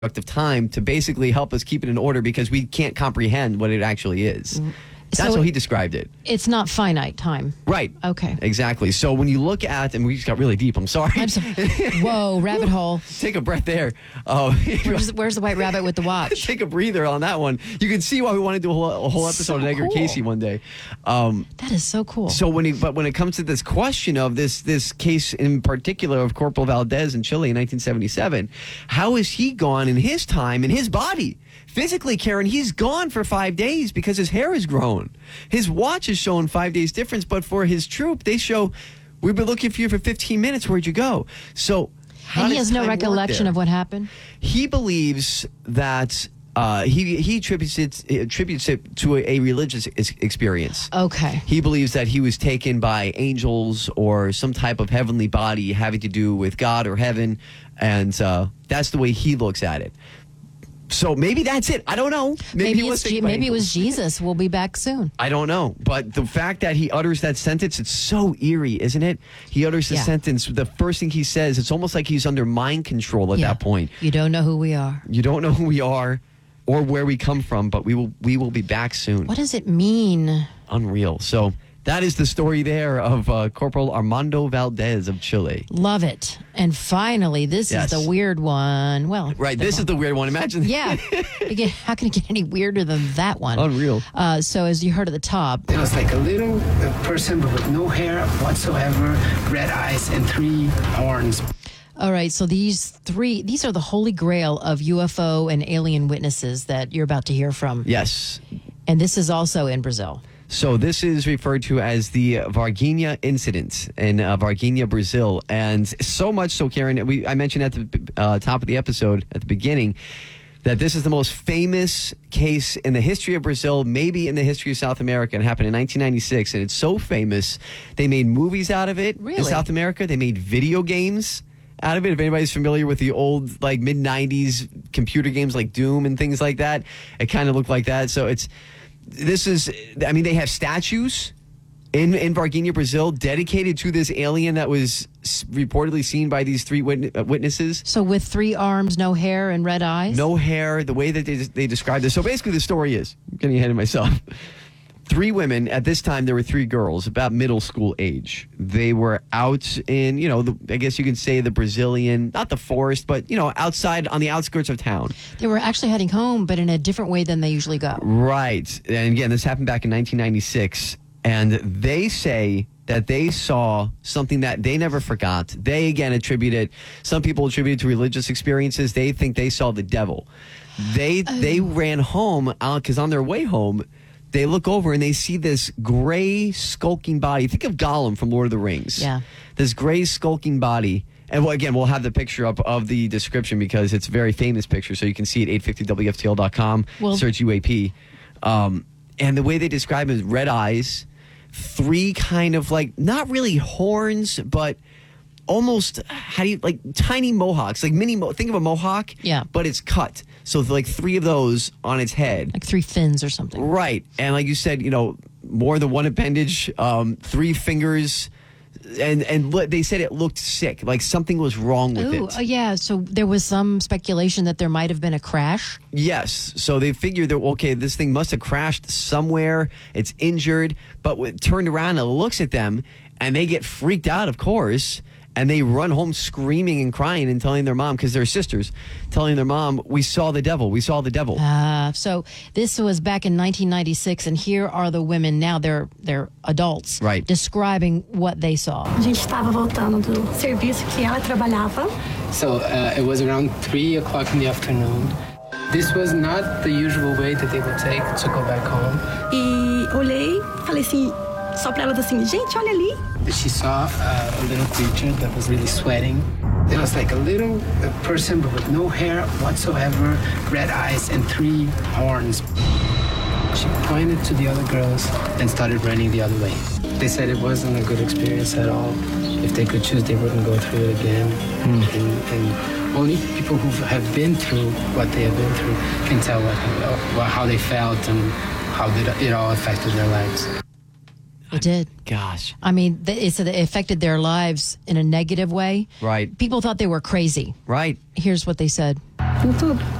productive time to basically help us keep it in order because we can't comprehend what it actually is. That's how he described it. It's not finite time. Right. Okay. Exactly. So when you look at, and we just got really deep, I'm sorry. Whoa, rabbit hole. Take a breath there. Where's the white rabbit with the watch? Take a breather on that one. You can see why we want to do a whole episode of Edgar Casey one day. That is so cool. So when it comes to this question of this case in particular of Corporal Valdez in Chile in 1977, how is he gone in his time, in his body? Physically, Karen, he's gone for 5 days because his hair has grown. His watch is showing 5 days difference, but for his troop, they show, we've been looking for you for 15 minutes. Where'd you go? So, and he has no recollection of what happened? He believes that he attributes it to a religious experience. Okay. He believes that he was taken by angels or some type of heavenly body having to do with God or heaven, and that's the way he looks at it. So maybe that's it. I don't know. Maybe it was Jesus. We'll be back soon. I don't know. But the fact that he utters that sentence, it's so eerie, isn't it? He utters the sentence. The first thing he says, it's almost like he's under mind control at that point. You don't know who we are. You don't know who we are or where we come from, but we will be back soon. What does it mean? Unreal. So that is the story there of Corporal Armando Valdez of Chile. Love it. And finally, this is the weird one. Well, right. This is the weird one. Imagine. Yeah. Again, how can it get any weirder than that one? Unreal. So as you heard at the top. It was like a little person but with no hair whatsoever, red eyes, and 3 horns. All right, so these are the holy grail of UFO and alien witnesses that you're about to hear from. Yes. And this is also in Brazil. So this is referred to as the Varginha incident in Varginha, Brazil. And so much so, Karen, I mentioned at the top of the episode, at the beginning, that this is the most famous case in the history of Brazil, maybe in the history of South America. It happened in 1996, and it's so famous, they made movies out of it in South America. They made video games out of it. If anybody's familiar with the old, like, mid-90s computer games like Doom and things like that, it kind of looked like that. So they have statues in Varginha, Brazil, dedicated to this alien that was reportedly seen by these 3 witnesses. So with 3 arms, no hair, and red eyes? No hair, the way that they described this. So basically the story is, I'm getting ahead of myself. 3 women, at this time there were 3 girls, about middle school age. They were out in, I guess you can say the Brazilian, not the forest, but, outside on the outskirts of town. They were actually heading home, but in a different way than they usually go. Right. And again, this happened back in 1996. And they say that they saw something that they never forgot. They, again, some people attribute it to religious experiences. They think they saw the devil. They ran home because on their way home, they look over and they see this gray skulking body. Think of Gollum from Lord of the Rings. Yeah. This gray skulking body. And again, we'll have the picture up of the description because it's a very famous picture. So you can see it 850WFTL.com. Search UAP. And the way they describe it is red eyes, 3 kind of like, not really horns, but almost, tiny mohawks, like think of a mohawk, but it's cut. So like 3 of those on its head. Like 3 fins or something. Right. And like you said, more than 1 appendage, 3 fingers. And they said it looked sick, like something was wrong with it. Yeah. So there was some speculation that there might have been a crash. Yes. So they figured that, okay, this thing must have crashed somewhere. It's injured. But when it turned around and looks at them, and they get freaked out, of course. And they run home screaming and crying and telling their mom, because they're sisters, telling their mom, we saw the devil, we saw the devil. So this was back in 1996, and here are the women now, they're adults, right, describing what they saw. A gente estava voltando do serviço que ela trabalhava. So it was around 3 o'clock in the afternoon. This was not the usual way that they would take to go back home. E olhei, falei assim, só pra ela assim, gente, olha ali. She saw a little creature that was really sweating. It was like a little person but with no hair whatsoever, red eyes, and 3 horns. She pointed to the other girls and started running the other way. They said it wasn't a good experience at all. If they could choose, they wouldn't go through it again. And only people who have been through what they have been through can tell how they felt and how it all affected their lives. It did. Gosh. I mean, it said it affected their lives in a negative way. Right. People thought they were crazy. Right. Here's what they said. No tudo.